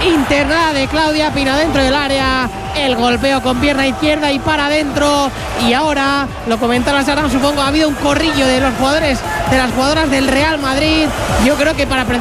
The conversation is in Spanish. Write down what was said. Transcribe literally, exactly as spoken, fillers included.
internada de Claudia Pina dentro del área, el golpeo con pierna izquierda y para adentro. Y ahora, lo comentaba Sara, supongo, ha habido un corrillo de los jugadores, de las jugadoras del Real Madrid. Yo creo que para